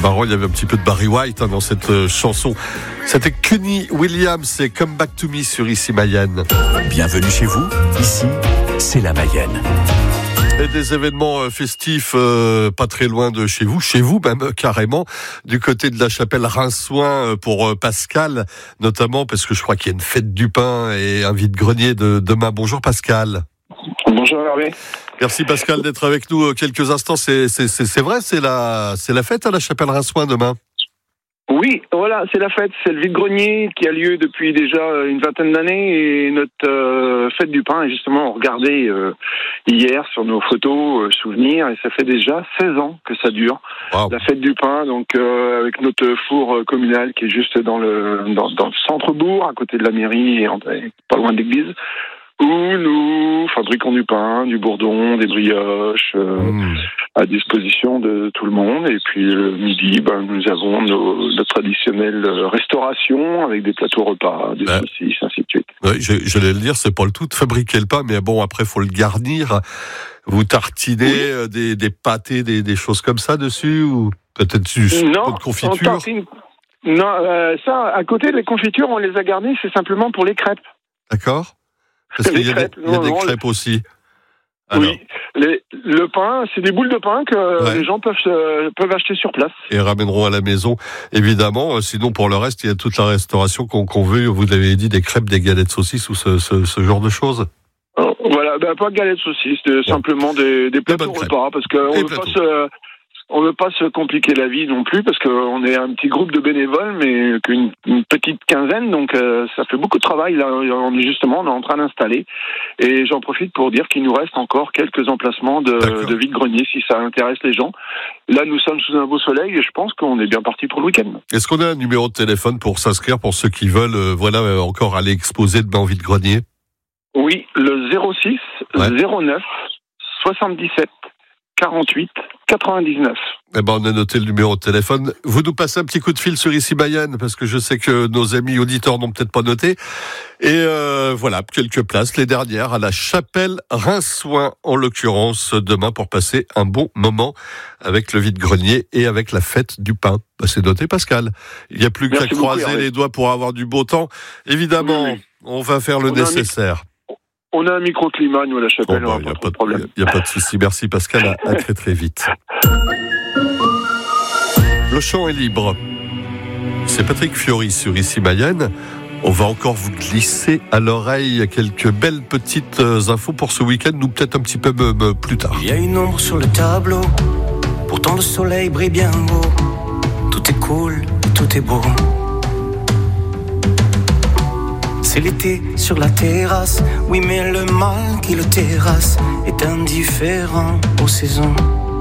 marrant, il y avait un petit peu de Barry White dans cette chanson. C'était Kenny Williams et Come Back to Me sur Ici Mayenne. Bienvenue chez vous, ici, c'est la Mayenne. Et des événements festifs pas très loin de chez vous même carrément, du côté de la chapelle Rinsoin pour Pascal, notamment parce que je crois qu'il y a une fête du pain et un vide-grenier demain. Bonjour Pascal. Bonjour Hervé. Merci Pascal d'être avec nous quelques instants. C'est vrai, c'est la fête à la chapelle Rinsoin demain. Oui, voilà, c'est la fête, c'est le vide-grenier qui a lieu depuis déjà une vingtaine d'années et notre fête du pain, et justement on regardait hier sur nos photos souvenirs et ça fait déjà 16 ans que ça dure. Wow. La fête du pain, donc avec notre four communal qui est juste dans le centre-bourg, à côté de la mairie et pas loin de l'église, où nous fabriquons du pain, du bourdon, des brioches, à disposition de tout le monde. Et puis le midi, nous avons notre traditionnelle restauration avec des plateaux repas, des saucisses, ainsi de suite. Oui, j'allais le dire, c'est pas le tout de fabriquer le pain, mais bon, après, faut le garnir. Vous tartinez des pâtés, des choses comme ça dessus, ou peut-être juste un peu de confiture? Non, ça, à côté des confitures, on les a garnis, c'est simplement pour les crêpes. D'accord. Parce qu'il y a des crêpes aussi. Alors. Oui, le pain, c'est des boules de pain que les gens peuvent acheter sur place. Et ramèneront à la maison, évidemment. Sinon, pour le reste, il y a toute la restauration qu'on veut. Vous l'avez dit, des crêpes, des galettes de saucisses ou ce genre de choses. Voilà, pas de galettes de saucisses, simplement des plateaux repas, parce qu'on ne veut pas se compliquer la vie non plus, parce qu'on est un petit groupe de bénévoles, mais qu'une petite quinzaine, donc ça fait beaucoup de travail. Là, on est en train d'installer. Et j'en profite pour dire qu'il nous reste encore quelques emplacements de vide-grenier, si ça intéresse les gens. Là, nous sommes sous un beau soleil et je pense qu'on est bien parti pour le week-end. Est-ce qu'on a un numéro de téléphone pour s'inscrire, pour ceux qui veulent encore aller exposer demain en vide-grenier? Oui, le 06 09 77 48 99. On a noté le numéro de téléphone. Vous nous passez un petit coup de fil sur Ici Mayenne, parce que je sais que nos amis auditeurs n'ont peut-être pas noté. Et voilà, quelques places, les dernières, à la chapelle Rinsoin, en l'occurrence, demain, pour passer un bon moment avec le vide-grenier et avec la fête du pain. C'est noté, Pascal. Il n'y a plus qu'à croiser les doigts pour avoir du beau temps. Évidemment, on va faire le nécessaire. On a un microclimat, nous, à la chapelle, il n'y a pas de problème. Il n'y a pas de souci. Merci, Pascal. À très, très vite. Le champ est libre. C'est Patrick Fiori sur Ici Mayenne. On va encore vous glisser à l'oreille quelques belles petites infos pour ce week-end, ou peut-être un petit peu plus tard. Il y a une ombre sur le tableau, pourtant le soleil brille bien haut. Tout est cool, tout est beau. C'est l'été sur la terrasse, oui mais le mal qui le terrasse est indifférent aux saisons.